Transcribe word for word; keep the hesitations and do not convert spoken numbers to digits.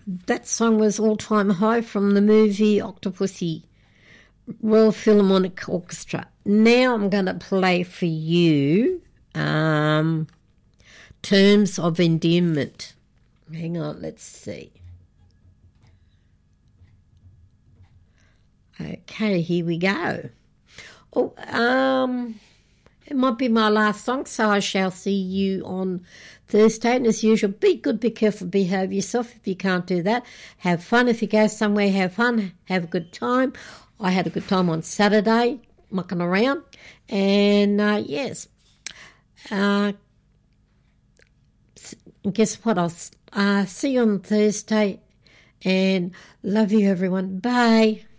that song was All Time High from the movie Octopussy, Royal Philharmonic Orchestra. Now I'm going to play for you um, Terms of Endearment. Hang on, let's see. Okay, here we go. Oh, um, it might be my last song, so I shall see you on Thursday. And as usual, be good, be careful, behave yourself. If you can't do that, have fun. If you go somewhere, have fun, have a good time. I had a good time on Saturday, mucking around. And, uh, yes, uh, guess what? I'll uh, see you on Thursday. And love you, everyone. Bye.